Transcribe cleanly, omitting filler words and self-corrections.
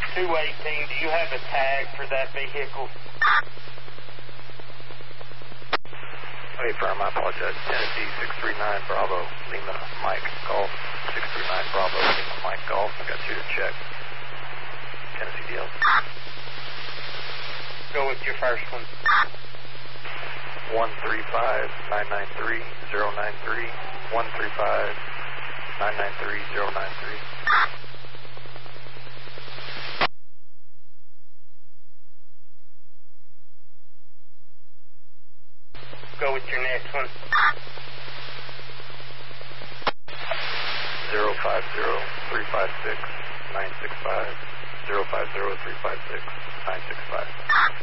218, do you have a tag for that vehicle? Okay, firm, I apologize. Tennessee 639 Bravo, Lima Mike Golf. 639 Bravo, Lima Mike Golf. I got you to check. Tennessee deal. Go with your first one. 135-993-093. 135-993-093. Go with your next one. 050-356-965. 050-356-965.